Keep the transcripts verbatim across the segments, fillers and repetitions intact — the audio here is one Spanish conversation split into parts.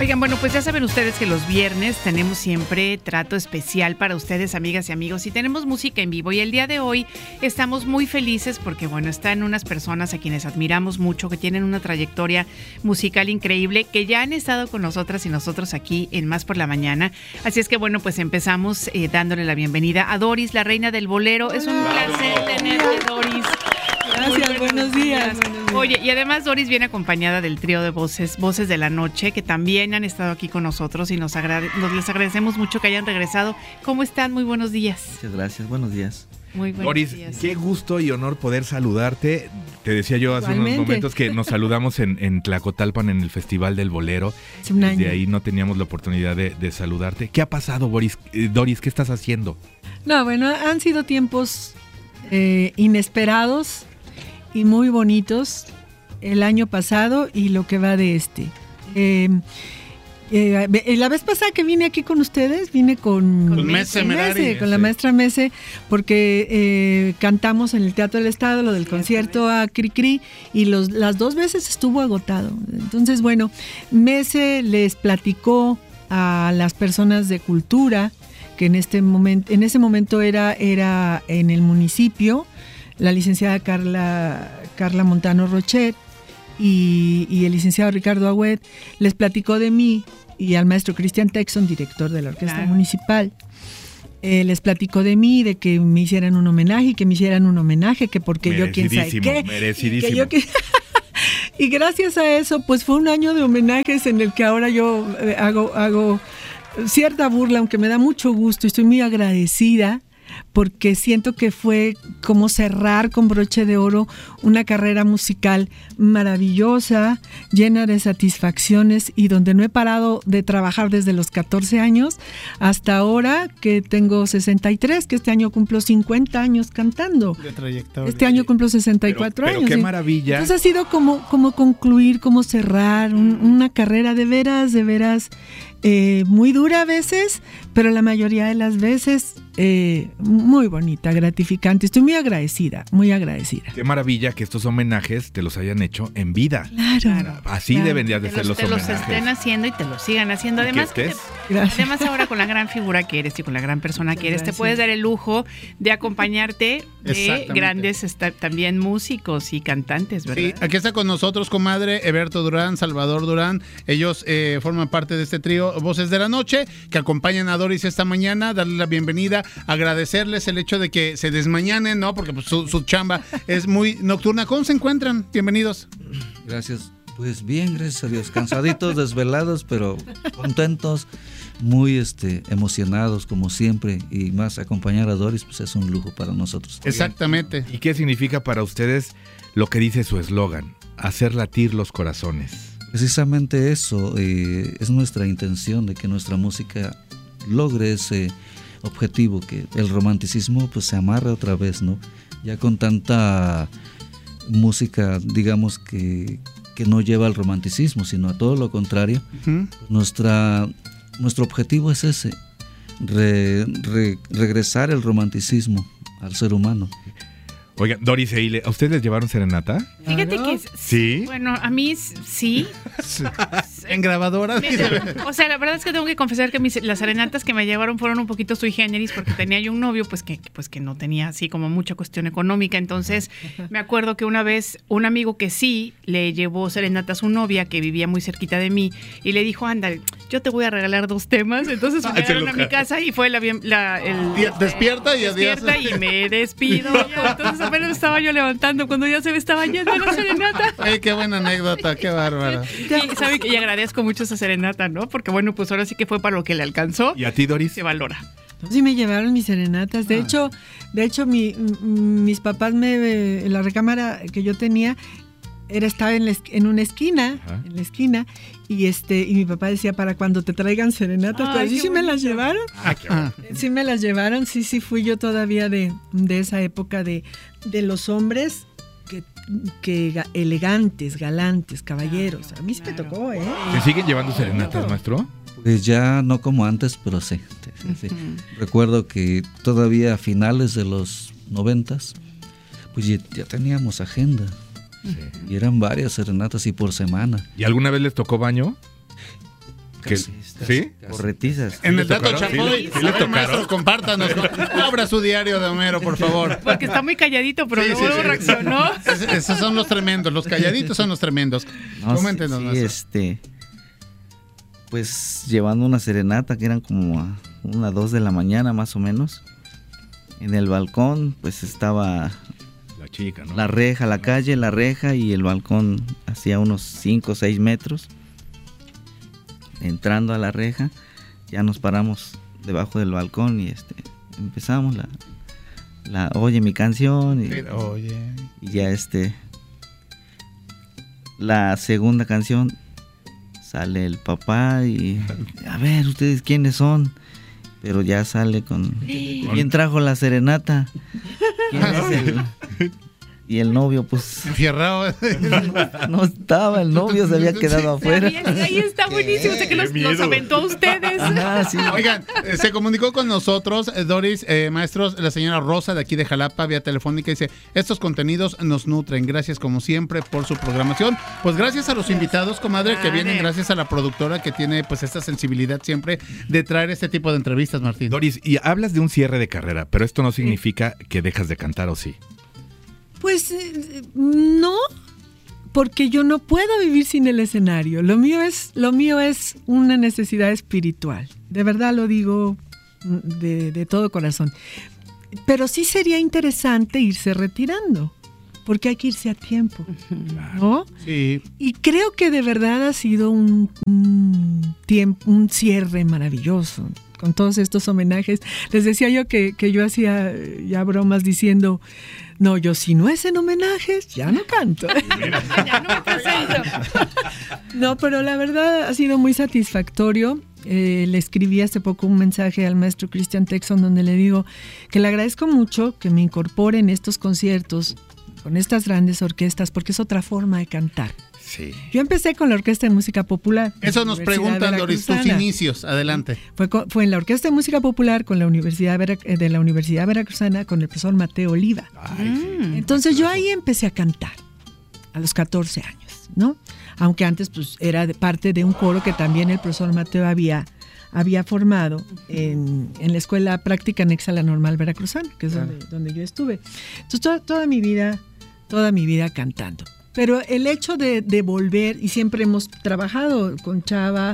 Oigan, bueno, pues ya saben ustedes que los viernes tenemos siempre trato especial para ustedes, amigas y amigos, y tenemos música en vivo. Y el día de hoy estamos muy felices porque, bueno, están unas personas a quienes admiramos mucho, que tienen una trayectoria musical increíble, que ya han estado con nosotras y nosotros aquí en Más por la Mañana. Así es que, bueno, pues empezamos eh, dándole la bienvenida a Doris, la reina del bolero. Hola. Es un placer tenerte, Doris. Gracias, buenos días. buenos días. Oye, y además Doris viene acompañada del trío de voces, Voces de la Noche, que también han estado aquí con nosotros y nos, agrade- nos les agradecemos mucho que hayan regresado. ¿Cómo están? Muy buenos días. Muchas gracias, buenos días. Muy buenos Doris, días. qué gusto y honor poder saludarte. Te decía yo hace Igualmente. unos momentos que nos saludamos en, en Tlacotalpan en el Festival del Bolero. Hace un año. Desde ahí no teníamos la oportunidad de, de saludarte. ¿Qué ha pasado, Boris? Eh, Doris, ¿qué estás haciendo? No, bueno, han sido tiempos eh, inesperados y muy bonitos el año pasado y lo que va de este. Eh, eh, la vez pasada que vine aquí con ustedes, vine con, Con Mese Merari. Mese, con la maestra Mese, porque eh, cantamos en el Teatro del Estado, lo del Cierto, concierto a Cricri, y los, las dos veces estuvo agotado. Entonces, bueno, Mese les platicó a las personas de cultura, que en este momento, en ese momento era, era en el municipio, la licenciada Carla, Carla Montano Rochet y, y el licenciado Ricardo Agüed, les platicó de mí y al maestro Cristian Texon, director de la Orquesta Claro. Municipal. Eh, les platicó de mí, de que me hicieran un homenaje y que me hicieran un homenaje, que porque yo quién sabe Merecidísimo, qué. merecidísimo. Que yo que- y gracias a eso, pues fue un año de homenajes en el que ahora yo eh, hago, hago cierta burla, aunque me da mucho gusto y estoy muy agradecida, porque siento que fue como cerrar con broche de oro una carrera musical maravillosa, llena de satisfacciones y donde no he parado de trabajar desde los catorce años hasta ahora que tengo sesenta y tres, que este año cumplo cincuenta años cantando. De trayectoria. Este año cumplo sesenta y cuatro Pero- pero años. qué ¿sí? maravilla. Entonces ha sido como, como concluir, como cerrar un- una carrera de veras, de veras eh, muy dura a veces, pero la mayoría de las veces eh, muy bonita, gratificante. Estoy muy agradecida, muy agradecida. Qué maravilla que estos homenajes te los hayan hecho en vida. Claro. Así Claro. deberían de Te ser los, los te los homenajes. estén haciendo y te los sigan haciendo. Y que Además, que te- estés. Gracias. además ahora con la gran figura que eres y con la gran persona que eres, te Gracias. puedes dar el lujo de acompañarte de Exactamente. grandes esta- también músicos y cantantes, ¿verdad? Sí, aquí está con nosotros, comadre, Eberto Durán, Salvador Durán. Ellos eh, forman parte de este trío Voces de la Noche, que acompañan a Doris esta mañana, darle la bienvenida, agradecerles el hecho de que se desmañanen, ¿no? Porque pues, su, su chamba es muy nocturna. ¿Cómo se encuentran? Bienvenidos. Gracias. Pues bien, gracias a Dios. Cansaditos, desvelados, pero contentos, muy este, emocionados como siempre. Y más acompañar a Doris, pues es un lujo para nosotros. Exactamente. ¿Y qué significa para ustedes lo que dice su eslogan? Hacer latir los corazones. Precisamente eso eh, es nuestra intención, de que nuestra música logre ese objetivo, que el romanticismo pues se amarre otra vez, ¿no? Ya con tanta música, digamos, que, que no lleva al romanticismo, sino a todo lo contrario. Ujú. Nuestra, nuestro objetivo es ese, re- re- regresar el romanticismo al ser humano. Oigan, Doris e Ile, ¿a ustedes les llevaron serenata? Fíjate Claro. que ¿Sí? bueno, a mí s- sí. En grabadoras. O sea, la verdad es que tengo que confesar que mis, las serenatas que me llevaron fueron un poquito sui generis porque tenía yo un novio pues que, pues que no tenía así como mucha cuestión económica. Entonces me acuerdo que una vez un amigo que sí le llevó serenata a su novia que vivía muy cerquita de mí y le dijo, anda, yo te voy a regalar dos temas. Entonces me Ay, se llegaron lo a mi ca- casa y fue la, bien- la el, Día- despierta y adiós. despierta y me despido. Ya. Entonces apenas estaba yo levantando cuando ya se me estaba yendo la serenata. Ay, qué buena anécdota, qué bárbara. Y, ¿sabe qué? Y agradezco mucho esa serenata, ¿no? Porque bueno, pues ahora sí que fue para lo que le alcanzó. ¿Y a ti, Doris? Se valora. Sí me llevaron mis serenatas. De Ah. hecho, de hecho mi, m- mis papás me en la recámara que yo tenía era estaba en, la es- en una esquina, Ajá. en la esquina y este y mi papá decía para cuando te traigan serenatas, Ay, pero sí qué sí me las bonito. llevaron. Ah, qué Ah, Sí me las llevaron, sí sí fui yo todavía de, de esa época de, de los hombres que, que ga- elegantes, galantes, caballeros. A mí sí me Claro. tocó, ¿eh? ¿Te siguen llevando serenatas, maestro? Pues ya no como antes, pero sí. sí, sí. Ujú. Recuerdo que todavía a finales de los noventas, pues ya, ya teníamos agenda. Y eran varias serenatas y por semana. ¿Y alguna vez les tocó baño? Que- Casi. ¿Sí? Corretizas. En el le dato tocaron? chapoy, ¿Sí? a ¿Sí le ver, tocaron? maestro, compártanos. Abra su diario de Homero, por favor. Porque está muy calladito, pero Sí, luego sí, sí. reaccionó. Es- esos son los tremendos, los calladitos son los tremendos. No, Coméntenos, sí, sí, maestro. este, pues llevando una serenata que eran como a una dos de la mañana más o menos. En el balcón pues estaba La chica, ¿no? la reja, la calle, la reja y el balcón hacía unos cinco o seis metros. Entrando a la reja, ya nos paramos debajo del balcón y este empezamos la, la oye mi canción y, Oye. y ya este la segunda canción sale el papá y a ver ustedes quiénes son, pero ya sale con ¿quién trajo la serenata? ¿Quién es el? Y el novio pues Enfierrado. no estaba, el novio se había quedado afuera. Ahí está buenísimo, o sea que los, los aventó a ustedes. Ajá, sí. Oigan, eh, se comunicó con nosotros, eh, Doris, eh, maestros, la señora Rosa de aquí de Jalapa, vía telefónica, dice, estos contenidos nos nutren, gracias como siempre por su programación. Pues gracias a los invitados, comadre, que vienen, gracias a la productora que tiene pues esta sensibilidad siempre de traer este tipo de entrevistas, Martín. Doris, y hablas de un cierre de carrera, pero esto no significa que dejas de cantar, ¿o sí? Pues eh, no, porque yo no puedo vivir sin el escenario. Lo mío es, lo mío es una necesidad espiritual. De verdad lo digo de, de todo corazón. Pero sí sería interesante irse retirando, porque hay que irse a tiempo, ¿no? Sí. Y creo que de verdad ha sido un, un tiempo, un cierre maravilloso con todos estos homenajes. Les decía yo que, que yo hacía ya bromas diciendo, no, yo si no es en homenajes, ya no canto. Ya no me presento. No, pero la verdad ha sido muy satisfactorio. Eh, le escribí hace poco un mensaje al maestro Christian Texon donde le digo que le agradezco mucho que me incorpore en estos conciertos con estas grandes orquestas porque es otra forma de cantar. Sí. Yo empecé con la Orquesta de Música Popular. Eso nos Universidad preguntan, Doris, tus Veracruzana. inicios. Adelante. Fue, con- fue en la Orquesta de Música Popular con la Universidad Vera- eh, de la Universidad Veracruzana con el profesor Mateo Oliva. Ay, sí. Entonces yo ahí empecé a cantar a los catorce años, ¿no? Aunque antes pues era de parte de un coro que también el profesor Mateo había, había formado en, en la Escuela Práctica Anexa a la Normal Veracruzana, que es donde, donde yo estuve. Entonces toda, toda mi vida, toda mi vida cantando. Pero el hecho de, de volver, y siempre hemos trabajado con Chava,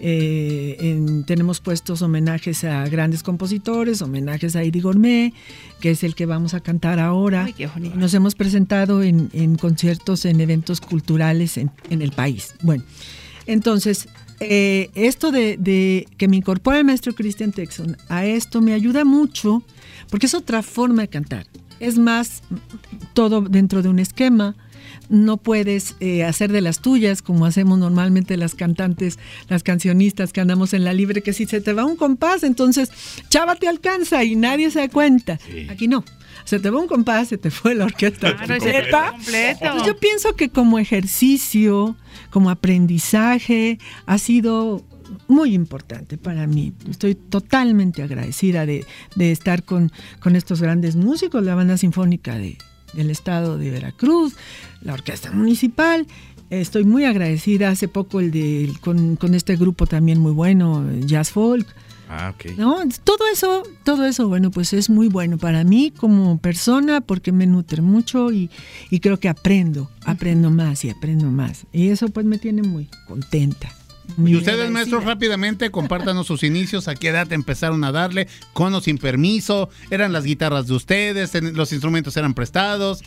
eh, en- tenemos puestos homenajes a grandes compositores, homenajes a Eddie Gourmet, que es el que vamos a cantar ahora. Ay, qué bonito. Nos hemos presentado en, en conciertos, en eventos culturales en, en el país. Bueno, entonces, eh, esto de, de que me incorpora el maestro Christian Texon, a esto me ayuda mucho, porque es otra forma de cantar. Es más, todo dentro de un esquema. No puedes eh, hacer de las tuyas como hacemos normalmente las cantantes, las cancionistas que andamos en la libre, que si se te va un compás, entonces Chava te alcanza y nadie se da cuenta. Sí. Aquí no. Se te va un compás, se te fue la orquesta Claro, ese completa. completo. Entonces yo pienso que como ejercicio, como aprendizaje, ha sido muy importante para mí. Estoy totalmente agradecida de, de estar con, con estos grandes músicos, la Banda Sinfónica de, del Estado de Veracruz, la Orquesta Municipal. Estoy muy agradecida. Hace poco el de, con, con este grupo también muy bueno, Jazz Folk. Ah, ok. ¿No? Todo eso, todo eso, bueno, pues es muy bueno para mí como persona porque me nutre mucho y, y creo que aprendo, aprendo más y aprendo más. Y eso pues me tiene muy contenta. muy Y ustedes, agradecida. maestros, rápidamente, compártanos sus inicios, a qué edad empezaron a darle, con o sin permiso, eran las guitarras de ustedes, ten- los instrumentos eran prestados,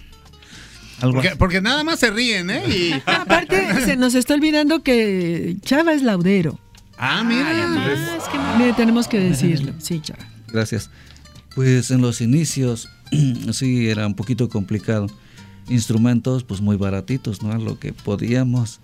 Algo porque, así. porque nada más se ríen, ¿eh? Y- Aparte, se nos está olvidando que Chava es laudero. ah, mira. Además, qué mal. Mire, tenemos que decirlo. Sí, Chava. Gracias. Pues en los inicios sí era un poquito complicado. Instrumentos pues muy baratitos, ¿no? Lo que podíamos.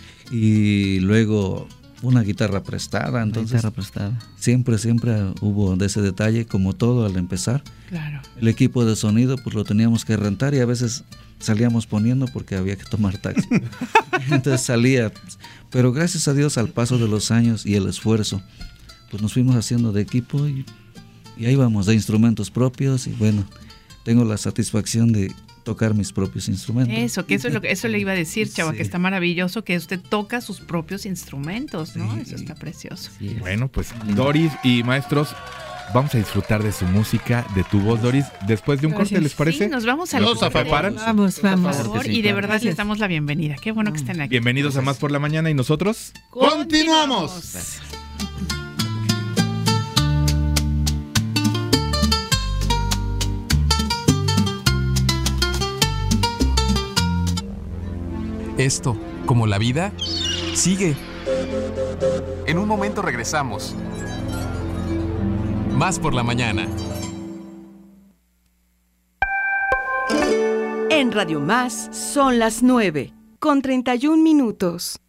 Y luego una guitarra prestada, entonces Guitarra prestada. siempre, siempre hubo de ese detalle, como todo al empezar. Claro. El equipo de sonido pues lo teníamos que rentar y a veces salíamos poniendo porque había que tomar taxi. Entonces salía, pero gracias a Dios al paso de los años y el esfuerzo, pues nos fuimos haciendo de equipo y, y ahí vamos, de instrumentos propios y bueno, tengo la satisfacción de tocar mis propios instrumentos. Eso, que eso es lo que eso le iba a decir, Chava, Sí. que está maravilloso que usted toca sus propios instrumentos, ¿no? Sí. Eso está precioso. Sí. Bueno, pues Doris y maestros, vamos a disfrutar de su música, de tu voz, Doris, después de un Gracias. corte, ¿les parece? Sí, nos vamos a Los la preparan. Vamos, vamos. Por favor, Claro que sí, y de claro. verdad les Gracias. damos la bienvenida. Qué bueno que estén aquí. Bienvenidos a Más por la Mañana y nosotros. ¡Continuamos! Esto, como la vida, sigue. En un momento regresamos. Más por la mañana. En Radio Más son las nueve, con treinta y un minutos.